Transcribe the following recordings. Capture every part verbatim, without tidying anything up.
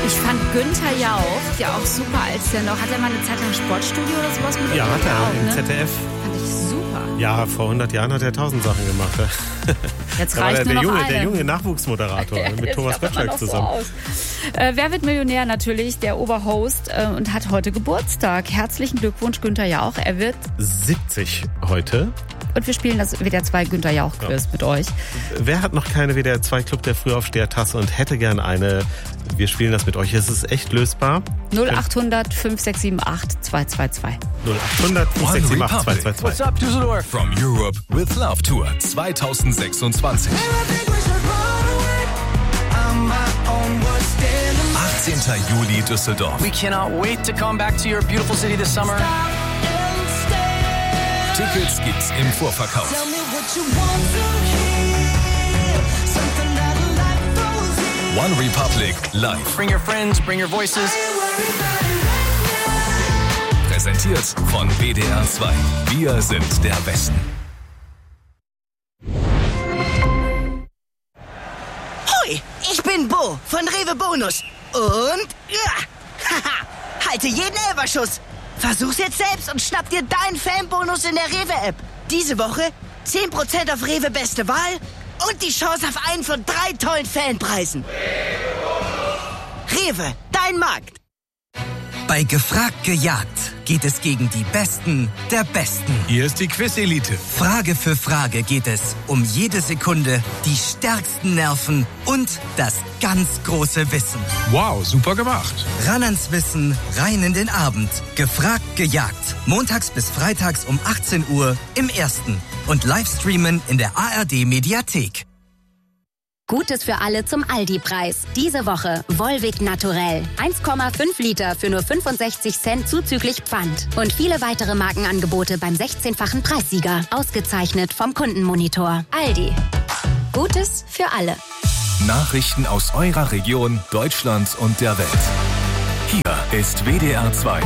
Ich fand Günther Jauch ja auch super, als der noch, hat er mal eine Zeit lang Sportstudio oder sowas mit? Ja, hat er, auch, im ne? Z D F. Fand ich super. Ja, vor hundert Jahren hat er tausend Sachen gemacht. Jetzt da war reicht der, nur der, noch junge, eine. der junge Nachwuchsmoderator Ja, mit Thomas Gottschalk zusammen. So äh, Wer wird Millionär? Natürlich der Oberhost äh, und hat heute Geburtstag. Herzlichen Glückwunsch, Günther Jauch. Er wird siebzig heute. Und wir spielen das W D R zwei Günther Jauch-Quiz ja. mit euch. Wer hat noch keine W D R zwei Club der Frühaufsteher-Tasse und hätte gern eine? Wir spielen das mit euch. Es ist echt lösbar. null achthundert fünf sechs sieben acht zwei zwei zwei. null achthundert fünf sechs sieben acht zwei zwei zwei. What's up, Düsseldorf? From Europe with Love Tour zwanzig sechsundzwanzig. achtzehnten Juli Düsseldorf. We cannot wait to come back to your beautiful city this summer. Tickets gibt's im Vorverkauf. One Republic live. Bring your friends, bring your voices. Präsentiert von W D R zwei. Wir sind der Westen. Hoi, ich bin Bo von Rewe Bonus. Und ja, haha, halte jeden Elferschuss. Versuch's jetzt selbst und schnapp dir deinen Fanbonus in der Rewe-App. Diese Woche zehn Prozent auf Rewe Beste Wahl und die Chance auf einen von drei tollen Fanpreisen. Rewe, dein Markt. Bei Gefragt gejagt geht es gegen die Besten der Besten. Hier ist die Quiz-Elite. Frage für Frage geht es um jede Sekunde, die stärksten Nerven und das ganz große Wissen. Wow, super gemacht. Ran ans Wissen, rein in den Abend. Gefragt gejagt. Montags bis freitags um achtzehn Uhr im Ersten. Und Livestreamen in der A R D-Mediathek. Gutes für alle zum Aldi-Preis. Diese Woche Volvic Naturell. eins Komma fünf Liter für nur fünfundsechzig Cent zuzüglich Pfand. Und viele weitere Markenangebote beim sechzehnfachen Preissieger. Ausgezeichnet vom Kundenmonitor. Aldi. Gutes für alle. Nachrichten aus eurer Region, Deutschland und der Welt. Hier ist W D R zwei.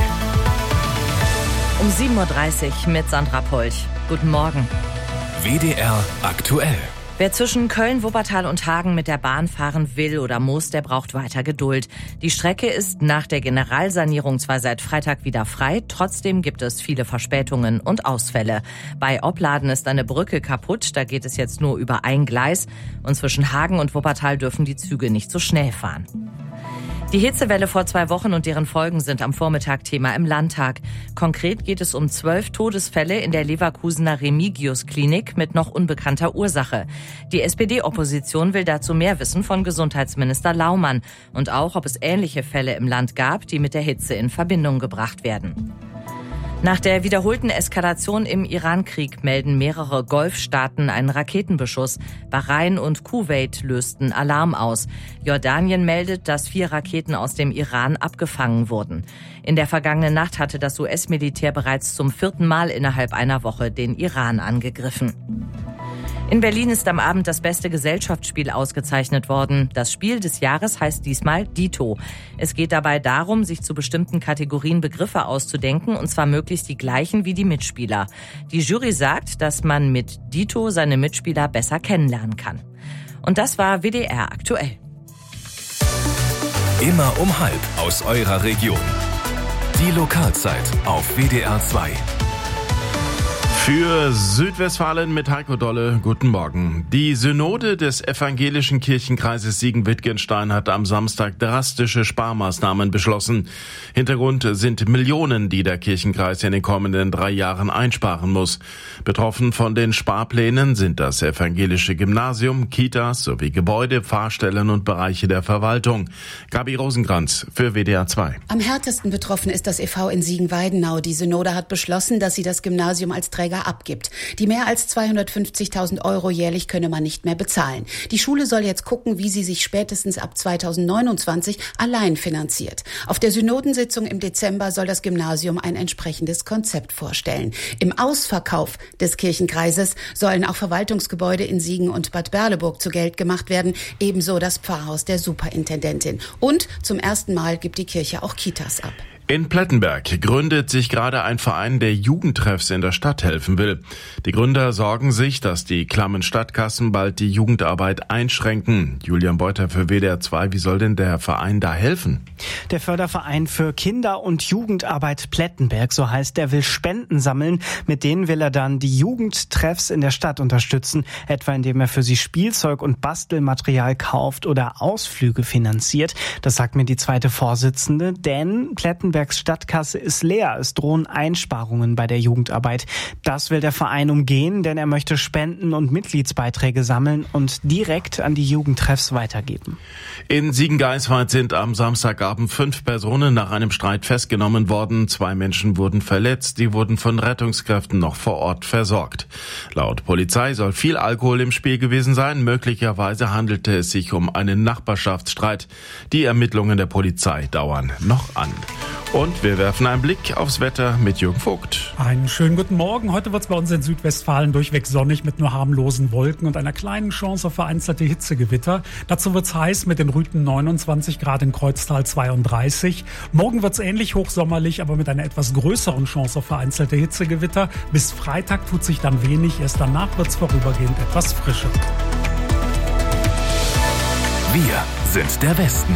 Um sieben Uhr dreißig mit Sandra Polch. Guten Morgen. W D R aktuell. Wer zwischen Köln, Wuppertal und Hagen mit der Bahn fahren will oder muss, der braucht weiter Geduld. Die Strecke ist nach der Generalsanierung zwar seit Freitag wieder frei, trotzdem gibt es viele Verspätungen und Ausfälle. Bei Opladen ist eine Brücke kaputt, da geht es jetzt nur über ein Gleis und zwischen Hagen und Wuppertal dürfen die Züge nicht so schnell fahren. Die Hitzewelle vor zwei Wochen und deren Folgen sind am Vormittag Thema im Landtag. Konkret geht es um zwölf Todesfälle in der Leverkusener Remigius-Klinik mit noch unbekannter Ursache. Die S P D-Opposition will dazu mehr wissen von Gesundheitsminister Laumann und auch, ob es ähnliche Fälle im Land gab, die mit der Hitze in Verbindung gebracht werden. Nach der wiederholten Eskalation im Iran-Krieg melden mehrere Golfstaaten einen Raketenbeschuss. Bahrain und Kuwait lösten Alarm aus. Jordanien meldet, dass vier Raketen aus dem Iran abgefangen wurden. In der vergangenen Nacht hatte das U S-Militär bereits zum vierten Mal innerhalb einer Woche den Iran angegriffen. In Berlin ist am Abend das beste Gesellschaftsspiel ausgezeichnet worden. Das Spiel des Jahres heißt diesmal Dito. Es geht dabei darum, sich zu bestimmten Kategorien Begriffe auszudenken, und zwar möglichst die gleichen wie die Mitspieler. Die Jury sagt, dass man mit Dito seine Mitspieler besser kennenlernen kann. Und das war W D R aktuell. Immer um halb aus eurer Region. Die Lokalzeit auf W D R zwei. Für Südwestfalen mit Heiko Dolle, guten Morgen. Die Synode des evangelischen Kirchenkreises Siegen-Wittgenstein hat am Samstag drastische Sparmaßnahmen beschlossen. Hintergrund sind Millionen, die der Kirchenkreis in den kommenden drei Jahren einsparen muss. Betroffen von den Sparplänen sind das evangelische Gymnasium, Kitas sowie Gebäude, Pfarrstellen und Bereiche der Verwaltung. Gabi Rosenkranz für W D R zwei. Am härtesten betroffen ist das E V in Siegen-Weidenau. Die Synode hat beschlossen, dass sie das Gymnasium als Träger abgibt. Die mehr als zweihundertfünfzigtausend Euro jährlich könne man nicht mehr bezahlen. Die Schule soll jetzt gucken, wie sie sich spätestens ab zweitausendneunundzwanzig allein finanziert. Auf der Synodенsitzung im Dezember soll das Gymnasium ein entsprechendes Konzept vorstellen. Im Ausverkauf des Kirchenkreises sollen auch Verwaltungsgebäude in Siegen und Bad Berleburg zu Geld gemacht werden, ebenso das Pfarrhaus der Superintendentin. Und zum ersten Mal gibt die Kirche auch Kitas ab. In Plettenberg gründet sich gerade ein Verein, der Jugendtreffs in der Stadt helfen will. Die Gründer sorgen sich, dass die klammen Stadtkassen bald die Jugendarbeit einschränken. Julian Beuter für W D R zwei, wie soll denn der Verein da helfen? Der Förderverein für Kinder- und Jugendarbeit Plettenberg, so heißt der, will Spenden sammeln. Mit denen will er dann die Jugendtreffs in der Stadt unterstützen, etwa indem er für sie Spielzeug und Bastelmaterial kauft oder Ausflüge finanziert. Das sagt mir die zweite Vorsitzende, denn Plettenberg Stadtkasse ist leer. Es drohen Einsparungen bei der Jugendarbeit. Das will der Verein umgehen, denn er möchte Spenden und Mitgliedsbeiträge sammeln und direkt an die Jugendtreffs weitergeben. In Siegen-Geisweit sind am Samstagabend fünf Personen nach einem Streit festgenommen worden. Zwei Menschen wurden verletzt. Die wurden von Rettungskräften noch vor Ort versorgt. Laut Polizei soll viel Alkohol im Spiel gewesen sein. Möglicherweise handelte es sich um einen Nachbarschaftsstreit. Die Ermittlungen der Polizei dauern noch an. Und wir werfen einen Blick aufs Wetter mit Jürgen Vogt. Einen schönen guten Morgen. Heute wird es bei uns in Südwestfalen durchweg sonnig mit nur harmlosen Wolken und einer kleinen Chance auf vereinzelte Hitzegewitter. Dazu wird es heiß mit den Rüten neunundzwanzig Grad, in Kreuztal zweiunddreißig. Morgen wird es ähnlich hochsommerlich, aber mit einer etwas größeren Chance auf vereinzelte Hitzegewitter. Bis Freitag tut sich dann wenig. Erst danach wird es vorübergehend etwas frischer. Wir sind der Westen.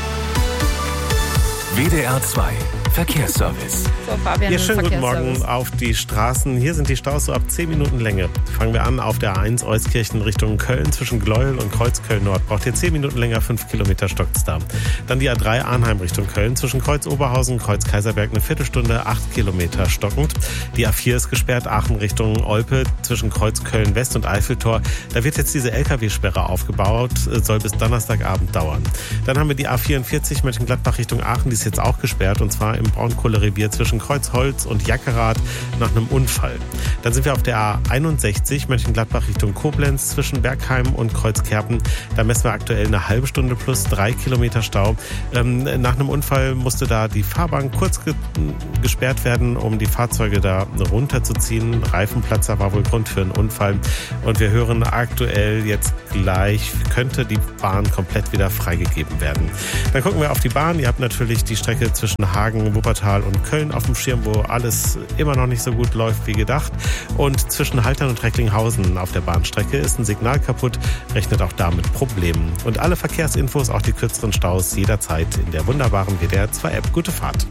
W D R zwei Verkehrsservice. So, Fabian, ja, schönen guten Morgen auf die Straßen. Hier sind die Staus so ab zehn Minuten Länge. Fangen wir an auf der A eins Euskirchen Richtung Köln. Zwischen Gleuel und Kreuzköln Nord braucht ihr zehn Minuten länger, fünf Kilometer stockt's da. Dann die A drei Arnheim Richtung Köln. Zwischen Kreuz Oberhausen und Kreuz Kaiserberg eine Viertelstunde, acht Kilometer stockend. Die A vier ist gesperrt, Aachen Richtung Olpe. Zwischen Kreuz Köln West und Eiffeltor. Da wird jetzt diese L K W-Sperre aufgebaut. Soll bis Donnerstagabend dauern. Dann haben wir die A vierundvierzig Mönchengladbach Richtung Aachen. Die ist jetzt auch gesperrt. Und zwar im Braunkohlerevier zwischen Kreuzholz und Jackerath nach einem Unfall. Dann sind wir auf der A einundsechzig Mönchengladbach Richtung Koblenz zwischen Bergheim und Kreuzkerpen. Da messen wir aktuell eine halbe Stunde plus drei Kilometer Stau. Ähm, nach einem Unfall musste da die Fahrbahn kurz ge- gesperrt werden, um die Fahrzeuge da runterzuziehen. Reifenplatzer war wohl Grund für einen Unfall. Und wir hören aktuell jetzt gleich, könnte die Bahn komplett wieder freigegeben werden. Dann gucken wir auf die Bahn. Ihr habt natürlich die Strecke zwischen Hagen, Wuppertal und Köln auf dem Schirm, wo alles immer noch nicht so gut läuft wie gedacht. Und zwischen Haltern und Recklinghausen auf der Bahnstrecke ist ein Signal kaputt, rechnet auch da mit Problemen. Und alle Verkehrsinfos, auch die kürzeren Staus, jederzeit in der wunderbaren W D R zwei App. Gute Fahrt.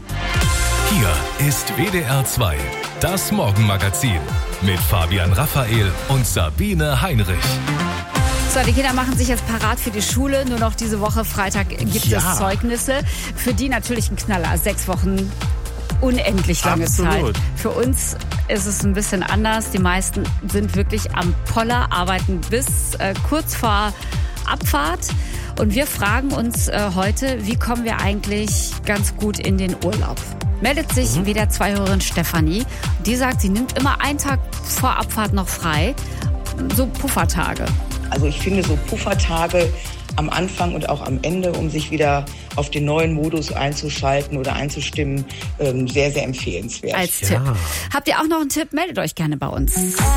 Hier ist W D R zwei, das Morgenmagazin mit Fabian Raphael und Sabine Heinrich. So, die Kinder machen sich jetzt parat für die Schule. Nur noch diese Woche Freitag gibt ja. es Zeugnisse. Für die natürlich ein Knaller. Sechs Wochen, unendlich lange Absolut. Zeit. Für uns ist es ein bisschen anders. Die meisten sind wirklich am Poller, arbeiten bis äh, kurz vor Abfahrt. Und wir fragen uns äh, heute, wie kommen wir eigentlich ganz gut in den Urlaub? Meldet sich mhm. wieder Zweihörerin Stefanie. Die sagt, sie nimmt immer einen Tag vor Abfahrt noch frei. So Puffertage. Also ich finde so Puffertage am Anfang und auch am Ende, um sich wieder auf den neuen Modus einzuschalten oder einzustimmen, sehr, sehr empfehlenswert. Als Tipp. Ja. Habt ihr auch noch einen Tipp? Meldet euch gerne bei uns.